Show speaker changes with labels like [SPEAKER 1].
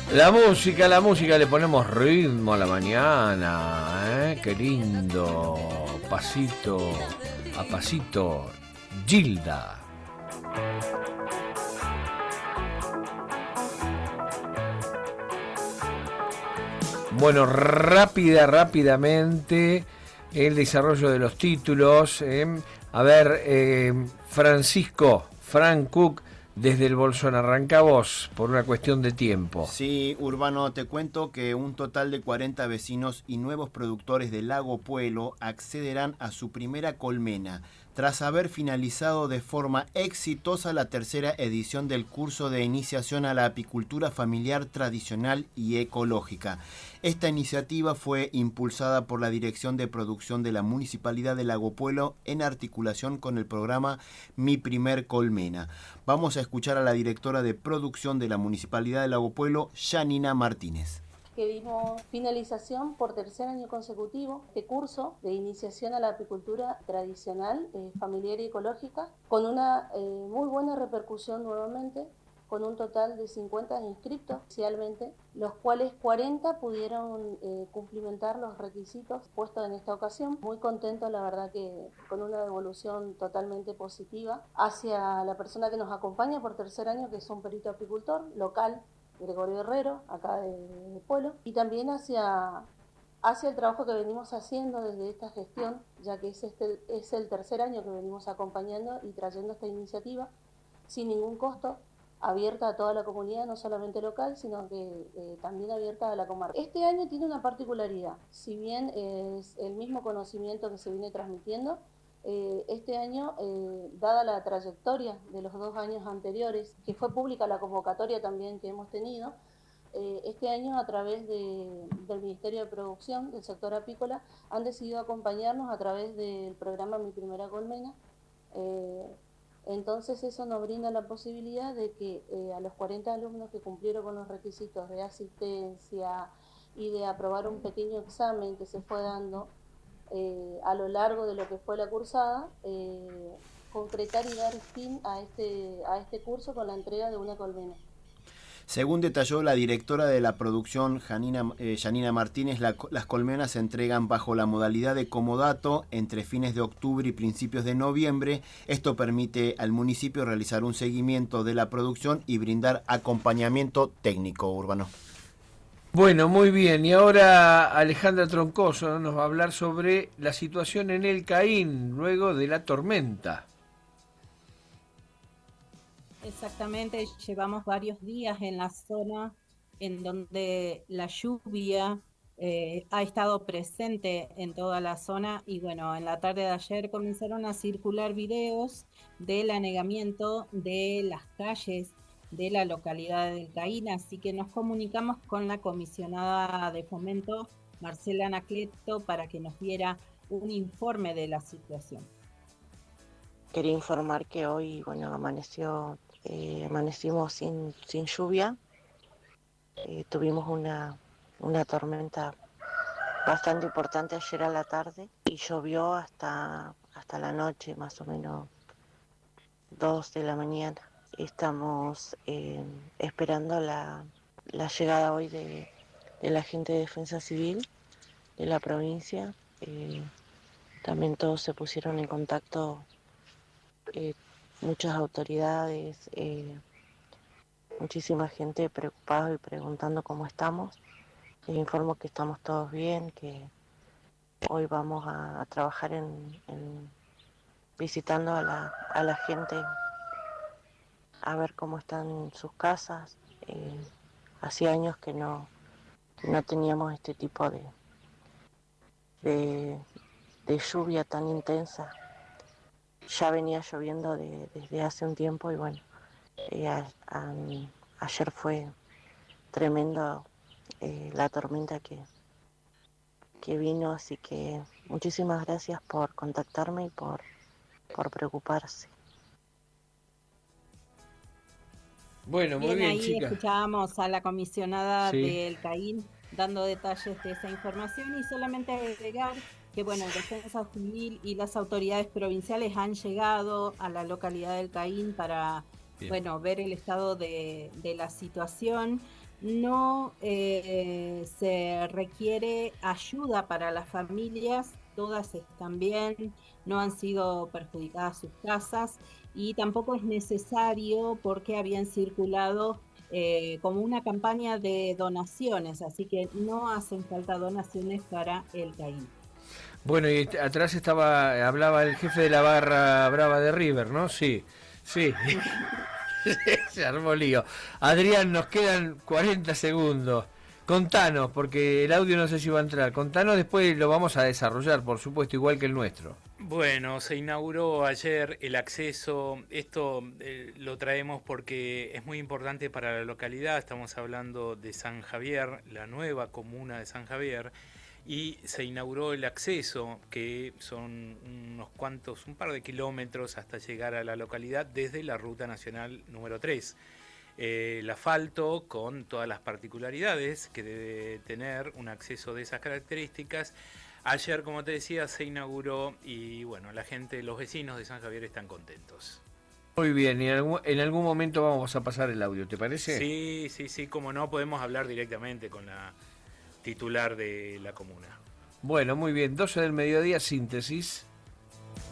[SPEAKER 1] La música, le ponemos ritmo a la mañana, ¿eh? Qué lindo, pasito a pasito, Gilda. Bueno, rápidamente el desarrollo de los títulos. A ver, Frank Cook, desde el Bolsón, arranca vos por una cuestión de tiempo.
[SPEAKER 2] Sí, Urbano, te cuento que un total de 40 vecinos y nuevos productores de Lago Puelo accederán a su primera colmena, tras haber finalizado de forma exitosa la tercera edición del curso de iniciación a la apicultura familiar tradicional y ecológica. Esta iniciativa fue impulsada por la Dirección de Producción de la Municipalidad de Lago Puelo en articulación con el programa Mi Primer Colmena. Vamos a escuchar a la directora de producción de la Municipalidad de Lago Puelo, Janina Martínez.
[SPEAKER 3] Que dimos finalización por tercer año consecutivo de curso de iniciación a la apicultura tradicional, familiar y ecológica, con una muy buena repercusión nuevamente, con un total de 50 inscriptos inicialmente, los cuales 40 pudieron cumplimentar los requisitos puestos en esta ocasión. Muy contento, la verdad, que con una devolución totalmente positiva hacia la persona que nos acompaña por tercer año, que es un perito apicultor local, Gregorio Herrero, acá de Pueblo, y también hacia el trabajo que venimos haciendo desde esta gestión, ya que es el tercer año que venimos acompañando y trayendo esta iniciativa sin ningún costo, abierta a toda la comunidad, no solamente local, sino que también abierta a la comarca. Este año tiene una particularidad, si bien es el mismo conocimiento que se viene transmitiendo, este año, dada la trayectoria de los 2 años anteriores, que fue pública la convocatoria también que hemos tenido, este año a través del Ministerio de Producción del sector apícola han decidido acompañarnos a través del programa Mi Primera Colmena. Entonces eso nos brinda la posibilidad de que a los 40 alumnos que cumplieron con los requisitos de asistencia y de aprobar un pequeño examen que se fue dando a lo largo de lo que fue la cursada, concretar y dar fin a este curso con la entrega de una colmena.
[SPEAKER 2] Según detalló la directora de la producción, Janina Martínez, las colmenas se entregan bajo la modalidad de comodato entre fines de octubre y principios de noviembre. Esto permite al municipio realizar un seguimiento de la producción y brindar acompañamiento técnico, Urbano.
[SPEAKER 1] Bueno, muy bien. Y ahora Alejandra Troncoso nos va a hablar sobre la situación en el Caín luego de la tormenta.
[SPEAKER 4] Exactamente, llevamos varios días en la zona en donde la lluvia ha estado presente en toda la zona y bueno, en la tarde de ayer comenzaron a circular videos del anegamiento de las calles de la localidad del Caín, así que nos comunicamos con la comisionada de fomento, Marcela Anacleto, para que nos diera un informe de la situación.
[SPEAKER 5] Quería informar que hoy, bueno, amanecimos sin lluvia, tuvimos una tormenta bastante importante ayer a la tarde y llovió hasta la noche, más o menos 2 de la mañana. Estamos esperando la llegada hoy de la gente de Defensa Civil de la provincia. También todos se pusieron en contacto, muchas autoridades, muchísima gente preocupada y preguntando cómo estamos. Les informo que estamos todos bien, que hoy vamos a trabajar en visitando a la gente, a ver cómo están sus casas. Hacía años que no teníamos este tipo de lluvia tan intensa. Ya venía lloviendo desde hace un tiempo y bueno, ayer fue tremendo la tormenta que vino, así que muchísimas gracias por contactarme y por preocuparse.
[SPEAKER 1] Bueno, muy bien,
[SPEAKER 4] ahí
[SPEAKER 1] chicas.
[SPEAKER 4] Escuchábamos a la comisionada
[SPEAKER 1] Sí.
[SPEAKER 4] del Caín dando detalles de esa información y solamente agregar que bueno, Defensa Civil y las autoridades provinciales han llegado a la localidad del Caín para
[SPEAKER 1] Bien.
[SPEAKER 4] bueno, ver el estado de la situación. No se requiere ayuda para las familias, todas están bien, no han sido perjudicadas sus casas y tampoco es necesario porque habían circulado como una campaña de donaciones, así que no hacen falta donaciones para el Caín.
[SPEAKER 1] Bueno, y atrás hablaba el jefe de la barra brava de River, ¿no? Sí, sí. Se armó lío. Adrián, nos quedan 40 segundos. Contanos, porque el audio no sé si va a entrar. Contanos, después lo vamos a desarrollar, por supuesto, igual que el nuestro.
[SPEAKER 6] Bueno, se inauguró ayer el acceso. Esto lo traemos porque es muy importante para la localidad. Estamos hablando de San Javier, la nueva comuna de San Javier. Y se inauguró el acceso, que son un par de kilómetros hasta llegar a la localidad desde la Ruta Nacional número 3. El asfalto con todas las particularidades que debe tener un acceso de esas características. Ayer, como te decía, se inauguró y bueno, la gente, los vecinos de San Javier están contentos.
[SPEAKER 1] Muy bien, y en algún momento vamos a pasar el audio, ¿te parece?
[SPEAKER 6] Sí, como no, podemos hablar directamente con la titular de la comuna.
[SPEAKER 1] Bueno, muy bien, 12 del mediodía, síntesis.